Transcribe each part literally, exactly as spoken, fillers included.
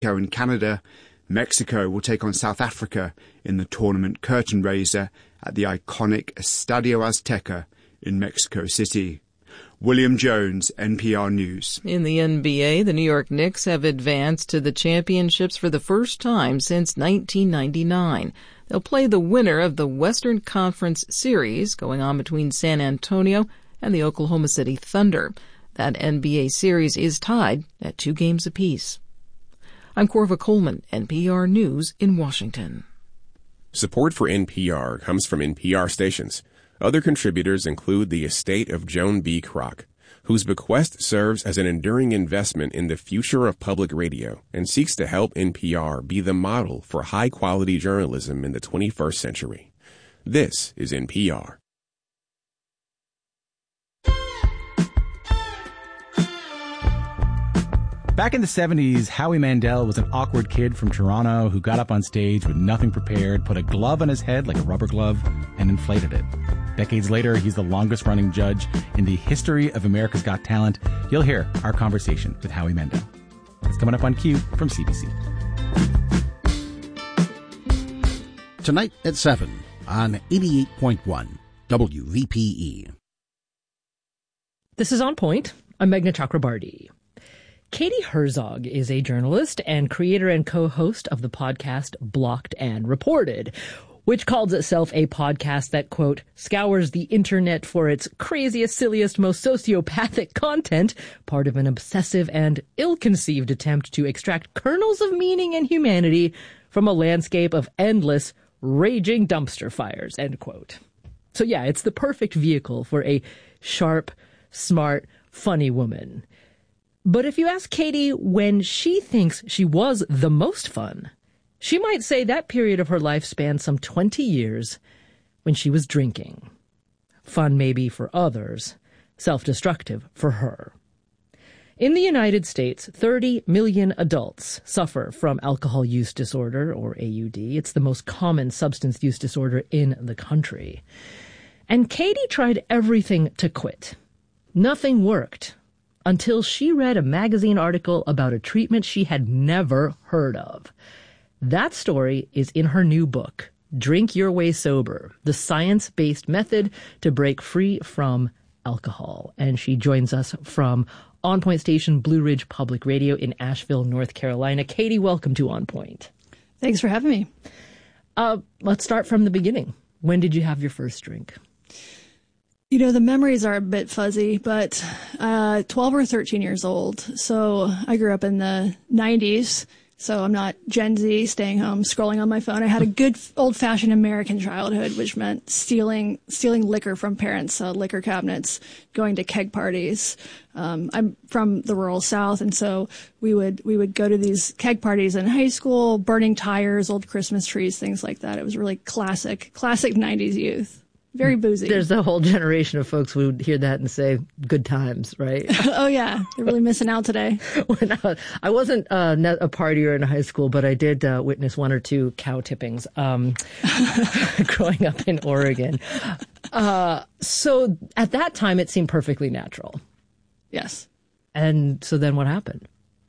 in Canada. Mexico will take on South Africa in the tournament curtain raiser at the iconic Estadio Azteca in Mexico City. William Jones, N P R News. In the N B A, the New York Knicks have advanced to the championships for the first time since nineteen ninety-nine. They'll play the winner of the Western Conference Series going on between San Antonio and the Oklahoma City Thunder. That N B A series is tied at two games apiece. I'm Corva Coleman, N P R News in Washington. Support for N P R comes from N P R stations. Other contributors include the estate of Joan B. Kroc, whose bequest serves as an enduring investment in the future of public radio and seeks to help N P R be the model for high-quality journalism in the twenty-first century. This is N P R. Back in the seventies, Howie Mandel was an awkward kid from Toronto who got up on stage with nothing prepared, put a glove on his head like a rubber glove, and inflated it. Decades later, he's the longest-running judge in the history of America's Got Talent. You'll hear our conversation with Howie Mandel. It's coming up on Q from C B C. Tonight at seven on eighty-eight point one W V P E. This is On Point. I'm Meghna Chakrabarty. Katie Herzog is a journalist and creator and co-host of the podcast Blocked and Reported, which calls itself a podcast that, quote, scours the internet for its craziest, silliest, most sociopathic content, part of an obsessive and ill-conceived attempt to extract kernels of meaning and humanity from a landscape of endless, raging dumpster fires, end quote. So yeah, it's the perfect vehicle for a sharp, smart, funny woman. But if you ask Katie when she thinks she was the most fun, she might say that period of her life spanned some twenty years when she was drinking. Fun maybe for others, self-destructive for her. In the United States, thirty million adults suffer from alcohol use disorder, or A U D. It's the most common substance use disorder in the country. And Katie tried everything to quit. Nothing worked. Until she read a magazine article about a treatment she had never heard of. That story is in her new book, Drink Your Way Sober, the science-based method to break free from alcohol. And she joins us from On Point station Blue Ridge Public Radio in Asheville, North Carolina. Katie, welcome to On Point. Thanks for having me. Uh, let's start from the beginning. When did you have your first drink? You know, the memories are a bit fuzzy, but uh, twelve or thirteen years old. So I grew up in the nineties, so I'm not Gen Z, staying home, scrolling on my phone. I had a good old-fashioned American childhood, which meant stealing stealing liquor from parents' uh, liquor cabinets, going to keg parties. Um, I'm from the rural South, and so we would we would go to these keg parties in high school, burning tires, old Christmas trees, things like that. It was really classic, classic nineties youth. Very boozy. There's a whole generation of folks who would hear that and say, good times, right? Oh, yeah. They're really missing out today. when I, I wasn't uh, a partier in high school, but I did uh, witness one or two cow tippings um, growing up in Oregon. Uh, so at that time, it seemed perfectly natural. Yes. And so then what happened?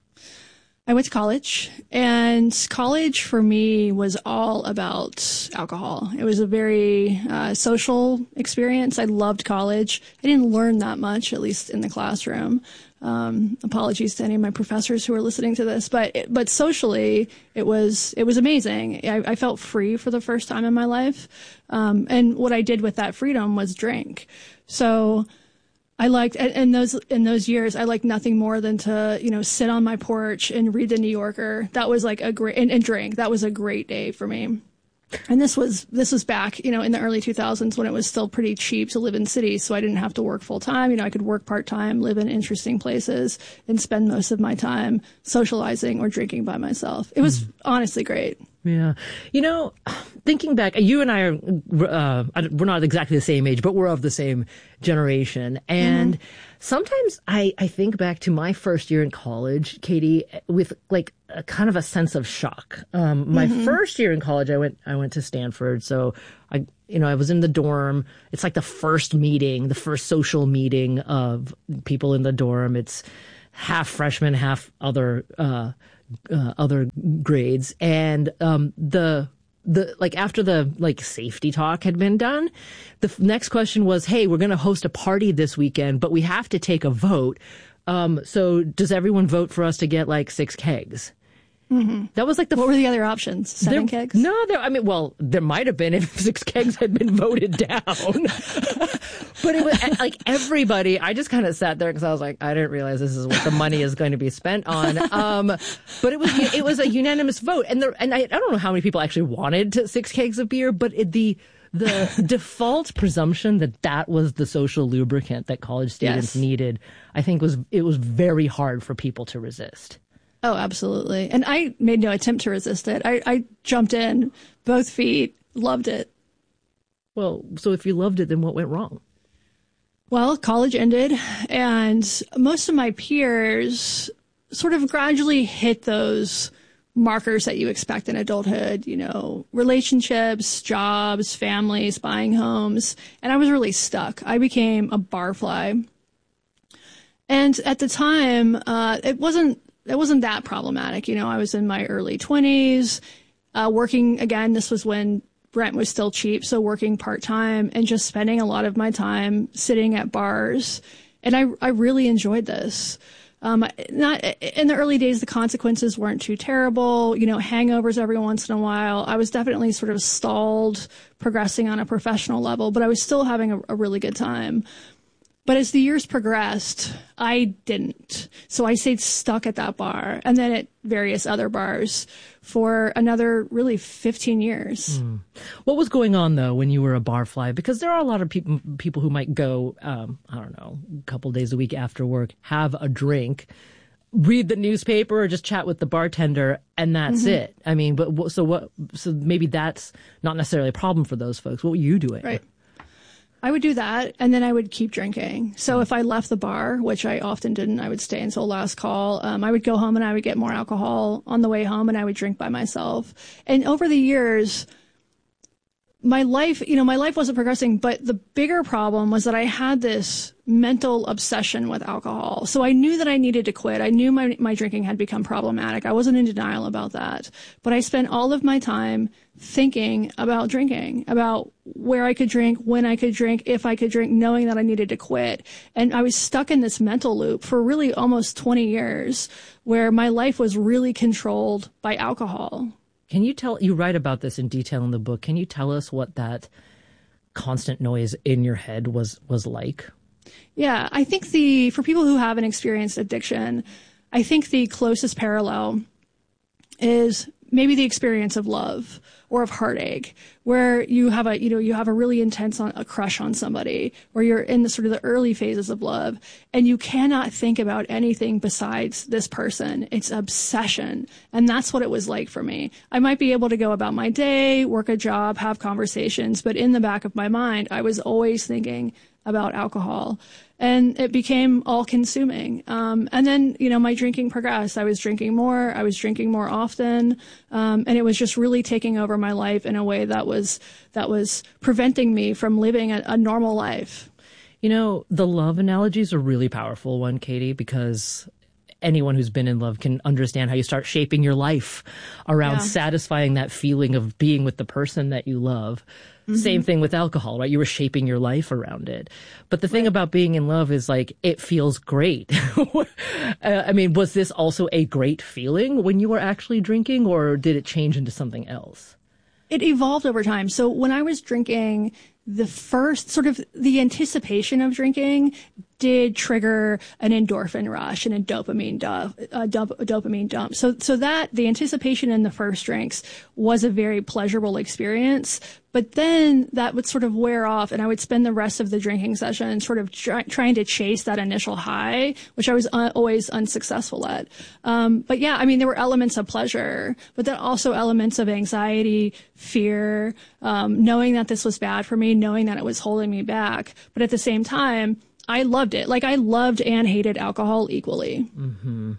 I went to college, and college for me was all about alcohol. It was a very uh, social experience. I loved college. I didn't learn that much, at least in the classroom. Um, apologies to any of my professors who are listening to this, but but socially, it was it was amazing. I, I felt free for the first time in my life, um, and what I did with that freedom was drink. So I liked, in those in those years, I liked nothing more than to, you know, sit on my porch and read the New Yorker. That was like a great, and, and drink. That was a great day for me. And this was this was back, you know, in the early two thousands when it was still pretty cheap to live in cities, so I didn't have to work full time. You know, I could work part time, live in interesting places, and spend most of my time socializing or drinking by myself. It was mm. honestly great. Yeah. You know, thinking back, you and I are, uh, we're not exactly the same age, but we're of the same generation. And mm-hmm. sometimes I, I think back to my first year in college, Katie, with like a kind of a sense of shock. Um, my mm-hmm. first year in college, I went, I went to Stanford. So I, you know, I was in the dorm. It's like the first meeting, the first social meeting of people in the dorm. It's half freshmen, half other, uh, uh, other grades, and um, the the like after the like safety talk had been done, the f- next question was, "Hey, we're going to host a party this weekend, but we have to take a vote. Um, so does everyone vote for us to get like six kegs?" Mm-hmm. That was like the. What were the other options? Seven there, kegs? No, there. I mean, well, there might have been if six kegs had been voted down. But it was like everybody. I just kind of sat there because I was like, I didn't realize this is what the money is going to be spent on. Um, but it was it was a unanimous vote, and the and I, I don't know how many people actually wanted to, six kegs of beer, but it, the. The default presumption that that was the social lubricant that college students yes. needed, I think was it was very hard for people to resist. Oh, absolutely. And I made no attempt to resist it. I, I jumped in, both feet, loved it. Well, so if you loved it, then what went wrong? Well, college ended, and most of my peers sort of gradually hit those markers that you expect in adulthood, you know, relationships, jobs, families, buying homes. And I was really stuck. I became a barfly. And at the time, uh, it wasn't It wasn't that problematic. You know, I was in my early twenties, uh, working again. This was when rent was still cheap. So working part time and just spending a lot of my time sitting at bars. And I, I really enjoyed this. Um, not in the early days, the consequences weren't too terrible. You know, hangovers every once in a while. I was definitely sort of stalled progressing on a professional level, but I was still having a, a really good time. But as the years progressed, I didn't. So I stayed stuck at that bar and then at various other bars for another really fifteen years. Mm. What was going on, though, when you were a barfly? Because there are a lot of people people who might go, um, I don't know, a couple days a week after work, have a drink, read the newspaper or just chat with the bartender, and that's mm-hmm. it. I mean, but so what? So maybe that's not necessarily a problem for those folks. What were you doing? Right. I would do that, and then I would keep drinking. So if I left the bar, which I often didn't, I would stay until last call. Um, I would go home and I would get more alcohol on the way home, and I would drink by myself. And over the years, my life, you know, my life wasn't progressing, but the bigger problem was that I had this mental obsession with alcohol. So I knew that I needed to quit. I knew my, my drinking had become problematic. I wasn't in denial about that. But I spent all of my time thinking about drinking, about where I could drink, when I could drink, if I could drink, knowing that I needed to quit. And I was stuck in this mental loop for really almost twenty years where my life was really controlled by alcohol. Can you tell, you write about this in detail in the book. Can you tell us what that constant noise in your head was, was like? Yeah, I think the, for people who haven't experienced addiction, I think the closest parallel is maybe the experience of love or of heartache, where you have a, you know, you have a really intense on, a crush on somebody, where you're in the sort of the early phases of love, and you cannot think about anything besides this person. It's obsession. And that's what it was like for me. I might be able to go about my day, work a job, have conversations, but in the back of my mind, I was always thinking about alcohol. And it became all consuming. Um, and then, you know, my drinking progressed. I was drinking more. I was drinking more often. Um, and it was just really taking over my life in a way that was, that was preventing me from living a, a normal life. You know, the love analogy is a really powerful one, Katie, because anyone who's been in love can understand how you start shaping your life around Yeah. satisfying that feeling of being with the person that you love. Mm-hmm. Same thing with alcohol, right? You were shaping your life around it. But the thing right. about being in love is like, it feels great. uh, I mean, was this also a great feeling when you were actually drinking, or did it change into something else? It evolved over time. So when I was drinking, the first sort of the anticipation of drinking did trigger an endorphin rush and a dopamine dump, a dump, a dopamine dump. So, so that the anticipation in the first drinks was a very pleasurable experience. But then that would sort of wear off, and I would spend the rest of the drinking session sort of try, trying to chase that initial high, which I was un- always unsuccessful at. Um, but yeah, I mean, there were elements of pleasure, but then also elements of anxiety, fear, um, knowing that this was bad for me, knowing that it was holding me back. But at the same time, I loved it. Like, I loved and hated alcohol equally. Mm-hmm.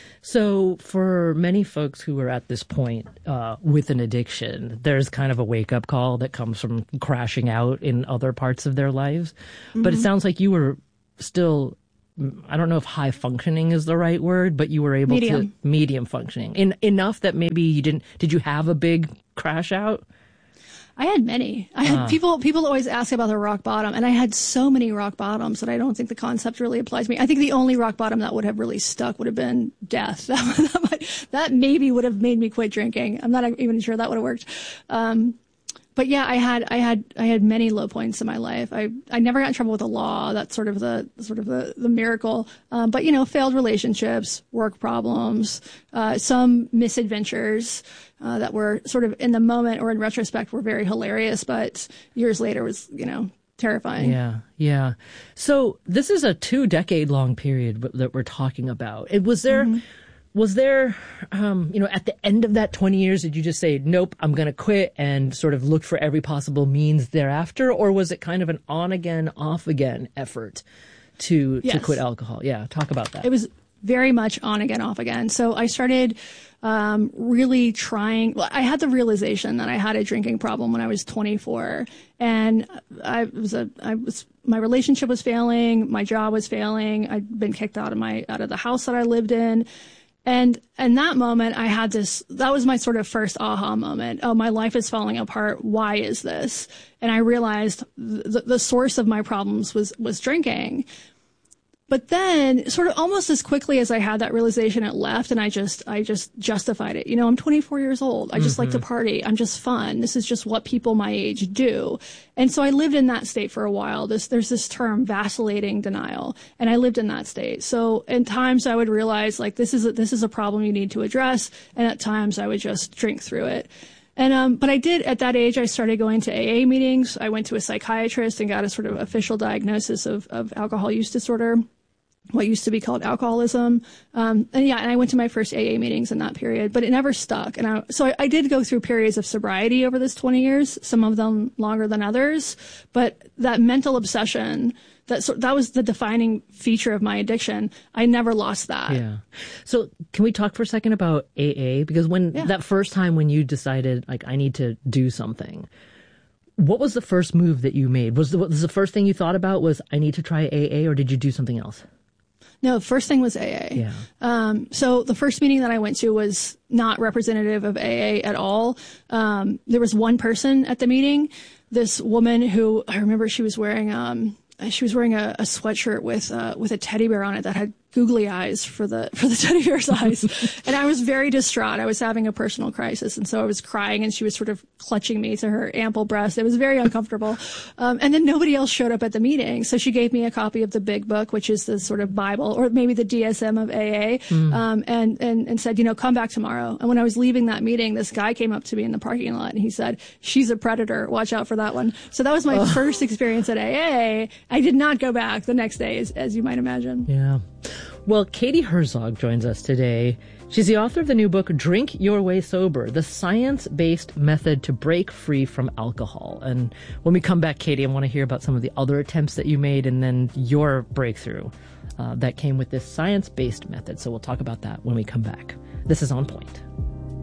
So for many folks who are at this point uh, with an addiction, there's kind of a wake-up call that comes from crashing out in other parts of their lives. Mm-hmm. But it sounds like you were still I don't know if high functioning is the right word, but you were able medium. to medium functioning in enough that maybe you didn't, did you have a big crash out? I had many. I had Uh. people, people always ask about the rock bottom, and I had so many rock bottoms that I don't think the concept really applies to me. I think the only rock bottom that would have really stuck would have been death. That, that, might, that maybe would have made me quit drinking. I'm not even sure that would have worked. Um, But yeah, I had, I had, I had many low points in my life. I, I never got in trouble with the law. That's sort of the, sort of the, the miracle. Um, but you know, failed relationships, work problems, uh, some misadventures, uh, that were sort of in the moment or in retrospect were very hilarious, but years later was, you know, terrifying. Yeah, yeah. So this is a two decade long period that we're talking about. It was there, mm-hmm. Was there, um, you know, at the end of that twenty years, did you just say, nope, I'm going to quit and sort of look for every possible means thereafter? Or was it kind of an on again, off again effort to, yes. to quit alcohol? Yeah. Talk about that. It was very much on again, off again. So I started, um, really trying, well, I had the realization that I had a drinking problem when I was twenty-four, and I was a, I was, my relationship was failing. My job was failing. I'd been kicked out of my, out of the house that I lived in. And in that moment, I had this, that was my sort of first aha moment. Oh, my life is falling apart. Why is this? And I realized the, the source of my problems was, was drinking. But then sort of almost as quickly as I had that realization, it left, and I just, I just justified it. You know, I'm twenty-four years old. I just mm-hmm. like to party. I'm just fun. This is just what people my age do. And so I lived in that state for a while. This, there's this term, vacillating denial. And I lived in that state. So in times I would realize like, this is a, this is a problem you need to address. And at times I would just drink through it. And, um, but I did, at that age, I started going to A A meetings. I went to a psychiatrist and got a sort of official diagnosis of, of alcohol use disorder, what used to be called alcoholism. Um, and yeah, and I went to my first A A meetings in that period, but it never stuck. And I, so I, I did go through periods of sobriety over this twenty years, some of them longer than others, but that mental obsession, that, so, that was the defining feature of my addiction. I never lost that. Yeah. So can we talk for a second about A A? Because when yeah. that first time when you decided, like, I need to do something, what was the first move that you made? Was the, was the first thing you thought about was, I need to try A A, or did you do something else? No, first thing was A A. Yeah. Um, so the first meeting that I went to was not representative of A A at all. Um, there was one person at the meeting, this woman who, I remember she was wearing, um, she was wearing a, a sweatshirt with, uh, with a teddy bear on it that had googly eyes for the, for the teddy bear's eyes. And I was very distraught. I was having a personal crisis. And so I was crying, and she was sort of clutching me to her ample breast. It was very uncomfortable. Um, and then nobody else showed up at the meeting. So she gave me a copy of the Big Book, which is the sort of Bible, or maybe the D S M of A A, mm. um, and, and, and said, you know, come back tomorrow. And when I was leaving that meeting, this guy came up to me in the parking lot, and he said, she's a predator. Watch out for that one. So that was my oh. first experience at A A. I did not go back the next day, as, as you might imagine. Yeah. Well, Katie Herzog joins us today. She's the author of the new book, Drink Your Way Sober, the science-based method to break free from alcohol. And when we come back, Katie, I want to hear about some of the other attempts that you made and then your breakthrough uh, that came with this science-based method. So we'll talk about that when we come back. This is On Point.